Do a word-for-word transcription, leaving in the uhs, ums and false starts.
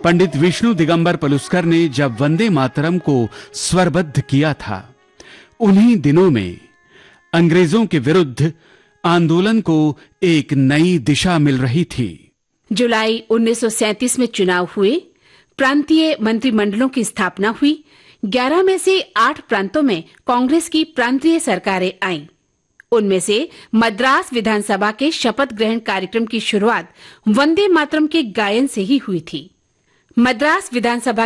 पंडित विष्णु दिगंबर पलुस्कर ने जब वंदे मातरम को स्वरबद्ध किया था, उन्हीं दिनों में अंग्रेजों के विरुद्ध आंदोलन को एक नई दिशा मिल रही थी। जुलाई उन्नीस सौ सैंतीस में चुनाव हुए, प्रांतीय मंत्रिमंडलों की स्थापना हुई। ग्यारह में से आठ प्रांतों में कांग्रेस की प्रांतीय सरकारें आईं। उनमें से मद्रास विधानसभा के शपथ ग्रहण कार्यक्रम की शुरुआत वंदे मातरम के गायन से ही हुई थी। मद्रास विधानसभा